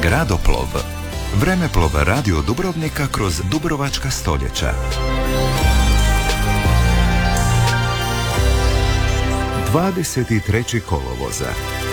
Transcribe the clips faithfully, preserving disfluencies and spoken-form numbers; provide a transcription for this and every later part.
Gradoplov. Vremeplov radio Dubrovnika kroz dubrovačka stoljeća. dvadeset trećeg kolovoza.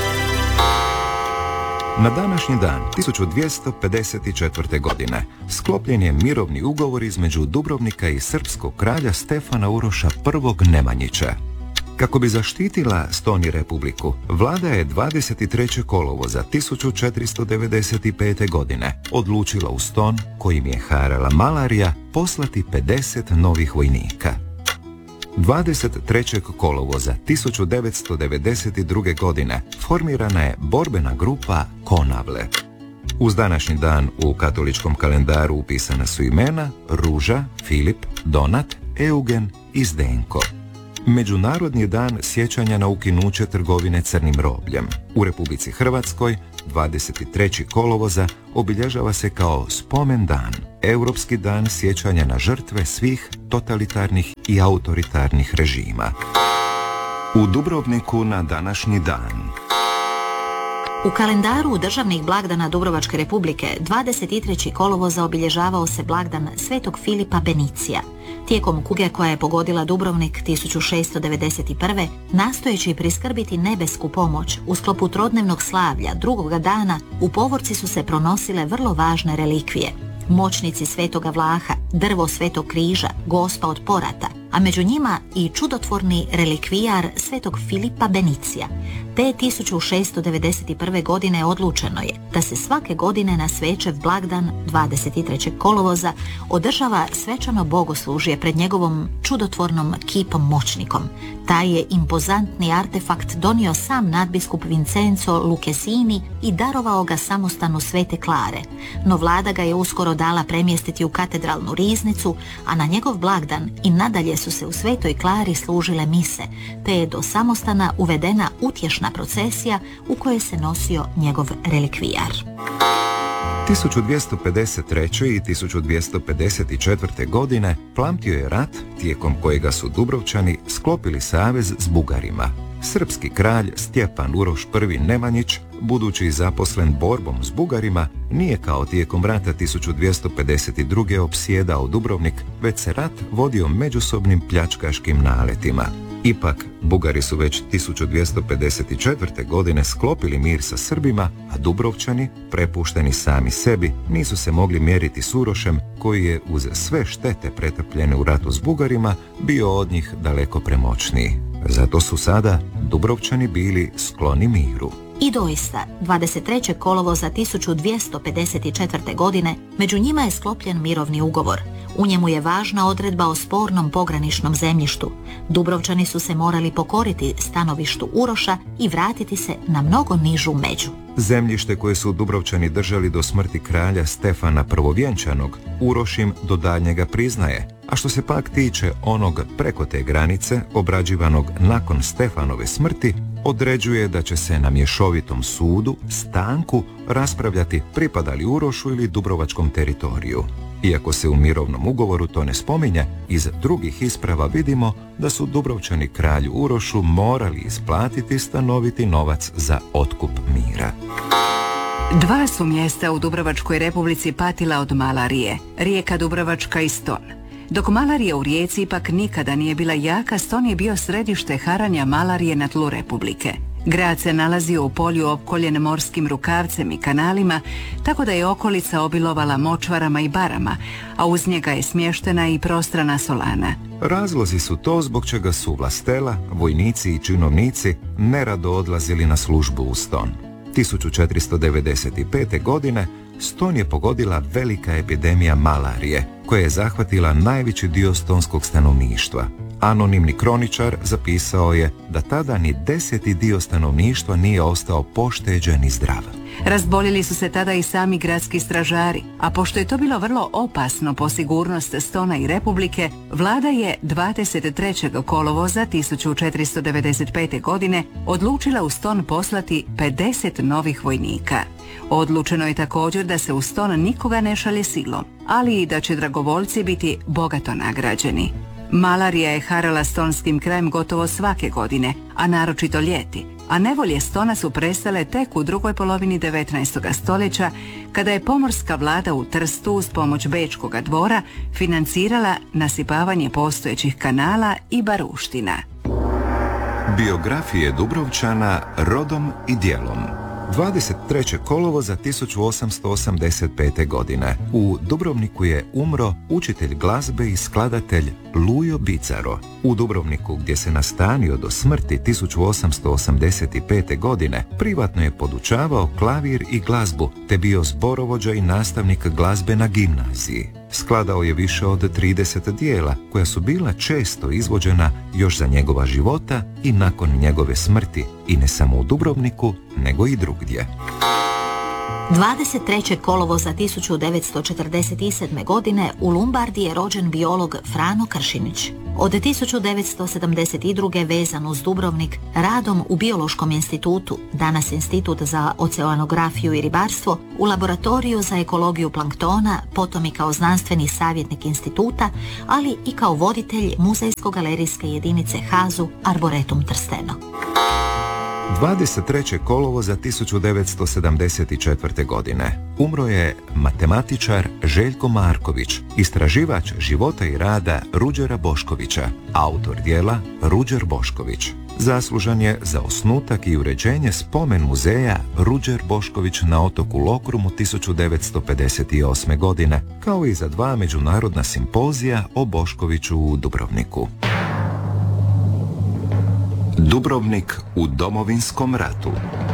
Na današnji dan tisuću dvjesto pedeset četvrte. godine sklopljen je mirovni ugovor između Dubrovnika i srpskog kralja Stefana Uroša I. Nemanjića. Kako bi zaštitila Ston i Republiku, vlada je dvadeset trećeg kolovoza tisuću četiristo devedeset pete. godine odlučila u Ston, kojim je harala malarija, poslati pedeset novih vojnika. dvadeset trećeg kolovoza tisuću devetsto devedeset druge. godine formirana je borbena grupa Konavle. Uz današnji dan u katoličkom kalendaru upisana su imena Ruža, Filip, Donat, Eugen i Zdenko. Međunarodni dan sjećanja na ukinuće trgovine crnim robljem. U Republici Hrvatskoj dvadeset trećeg kolovoza obilježava se kao spomen dan, Europski dan sjećanja na žrtve svih totalitarnih i autoritarnih režima. U Dubrovniku na današnji dan. U kalendaru državnih blagdana Dubrovačke Republike dvadeset trećeg kolovoza obilježavao se blagdan Svetog Filipa Benicija. Tijekom kuge koja je pogodila Dubrovnik tisuću šesto devedeset prve. nastojeći priskrbiti nebesku pomoć u sklopu trodnevnog slavlja drugoga dana u povorci su se pronosile vrlo važne relikvije. Moćnici Svetoga Vlaha, drvo Svetog križa, Gospa od porata, a među njima i čudotvorni relikvijar Svetog Filipa Benicija. Te tisuću šesto devedeset prve. godine odlučeno je da se svake godine na Svećev blagdan dvadeset trećeg kolovoza održava svečano bogoslužje pred njegovom čudotvornom kipom moćnikom. Taj je impozantni artefakt donio sam nadbiskup Vincenzo Lucchesini i darovao ga samostanu Svete Klare, no vlada ga je uskoro dala premjestiti u katedralnu riznicu, a na njegov blagdan i nadalje su se u Svetoj Klari služile mise, te je do samostana uvedena utješna procesija u kojoj se nosio njegov relikvijar. tisuću dvjesto pedeset treće. i tisuću dvjesto pedeset četvrte. godine plamtio je rat tijekom kojega su Dubrovčani sklopili savez s Bugarima. Srpski kralj Stjepan Uroš I. Nemanjić, budući zaposlen borbom s Bugarima, nije kao tijekom rata tisuću dvjesto pedeset druge. opsjedao Dubrovnik, već se rat vodio međusobnim pljačkaškim naletima. Ipak, Bugari su već tisuću dvjesto pedeset četvrte. godine sklopili mir sa Srbima, a Dubrovčani, prepušteni sami sebi, nisu se mogli mjeriti s Urošem, koji je uz sve štete pretrpljene u ratu s Bugarima bio od njih daleko premoćniji. Zato su sada Dubrovčani bili skloni miru. I doista, dvadeset trećeg kolovoza tisuću dvjesto pedeset četvrte. godine među njima je sklopljen mirovni ugovor. U njemu je važna odredba o spornom pograničnom zemljištu. Dubrovčani su se morali pokoriti stanovištu Uroša i vratiti se na mnogo nižu među. Zemljište koje su Dubrovčani držali do smrti kralja Stefana Prvovjenčanog, Uroš im do daljnjega priznaje, a što se pak tiče onog preko te granice, obrađivanog nakon Stefanove smrti, određuje da će se na mješovitom sudu, stanku, raspravljati pripada li Urošu ili dubrovačkom teritoriju. Iako se u mirovnom ugovoru to ne spominje, iz drugih isprava vidimo da su Dubrovčani kralju Urošu morali isplatiti stanoviti novac za otkup mira. Dva su mjesta u Dubrovačkoj Republici patila od malarije, rijeka Dubrovačka i Ston. Dok malarija u rijeci ipak nikada nije bila jaka, Ston je bio središte haranja malarije na tlu Republike. Grad se nalazio u polju opkoljen morskim rukavcem i kanalima, tako da je okolica obilovala močvarama i barama, a uz njega je smještena i prostrana solana. Razlozi su to zbog čega su vlastela, vojnici i činovnici nerado odlazili na službu u Ston. tisuću četiristo devedeset pete. godine Ston je pogodila velika epidemija malarije, koja je zahvatila najveći dio stonskog stanovništva. Anonimni kroničar zapisao je da tada ni deseti dio stanovništva nije ostao pošteđen i zdrav. Razboljeli su se tada i sami gradski stražari, a pošto je to bilo vrlo opasno po sigurnost Stona i Republike, vlada je dvadeset trećeg kolovoza tisuću četiristo devedeset pete. godine odlučila u Ston poslati pedeset novih vojnika. Odlučeno je također da se u Ston nikoga ne šalje silom, ali i da će dragovoljci biti bogato nagrađeni. Malarija je harala stonskim krajem gotovo svake godine, a naročito ljeti, a nevolje Stona su prestale tek u drugoj polovini devetnaestog stoljeća, kada je pomorska vlada u Trstu uz pomoć Bečkoga dvora financirala nasipavanje postojećih kanala i baruština. Biografije Dubrovčana rodom i djelom. dvadeset trećeg kolovoza tisuću osamsto osamdeset pete. godine u Dubrovniku je umro učitelj glazbe i skladatelj Lujo Bicaro. U Dubrovniku, gdje se nastanio do smrti tisuću osamsto osamdeset pete. godine, privatno je podučavao klavir i glazbu, te bio zborovođa i nastavnik glazbe na gimnaziji. Skladao je više od trideset dijela, koja su bila često izvođena još za njegova života i nakon njegove smrti, i ne samo u Dubrovniku, nego i drugdje. dvadeset trećeg kolovoza tisuću devetsto četrdeset sedme. godine u Lumbardi je rođen biolog Frano Kršinić. Od tisuću devetsto sedamdeset druge. vezan uz Dubrovnik radom u Biološkom institutu, danas Institut za oceanografiju i ribarstvo, u laboratoriju za ekologiju planktona, potom i kao znanstveni savjetnik instituta, ali i kao voditelj muzejsko-galerijske jedinice Hazu Arboretum Trsteno. dvadeset trećeg kolovoza tisuću devetsto sedamdeset četvrte. godine umro je matematičar Željko Marković, istraživač života i rada Ruđera Boškovića, autor djela Ruđer Bošković. Zaslužan je za osnutak i uređenje spomen muzeja Ruđer Bošković na otoku Lokrumu tisuću devetsto pedeset osme. godine, kao i za dva međunarodna simpozija o Boškoviću u Dubrovniku. Dubrovnik u Domovinskom ratu.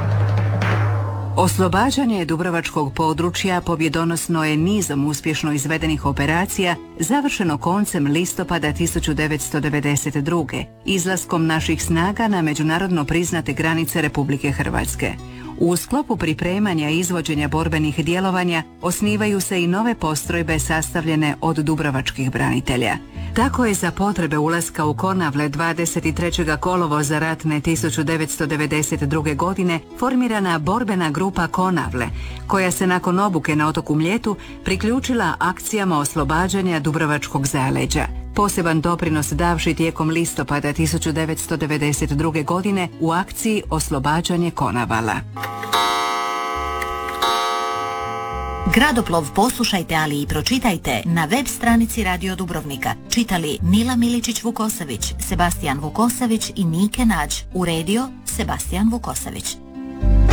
Oslobađanje dubrovačkog područja pobjedonosno je nizom uspješno izvedenih operacija završeno koncem listopada tisuću devetsto devedeset druge. izlaskom naših snaga na međunarodno priznate granice Republike Hrvatske. U sklopu pripremanja i izvođenja borbenih djelovanja osnivaju se i nove postrojbe sastavljene od dubrovačkih branitelja. Tako je za potrebe ulaska u Konavle dvadeset trećeg kolovoza ratne tisuću devetsto devedeset druge. godine formirana borbena grupa Konavle, koja se nakon obuke na otoku Mljetu priključila akcijama oslobađanja dubrovačkog zaleđa. Poseban doprinos davši tijekom listopada tisuću devetsto devedeset druge. godine u akciji Oslobađanje Konavala. Gradoplov poslušajte, ali i pročitajte na web stranici Radio Dubrovnika. Čitali Nila Miličić-Vukosavić, Sebastijan Vukosavić i Nike Nađ. Uredio Sebastijan Vukosavić.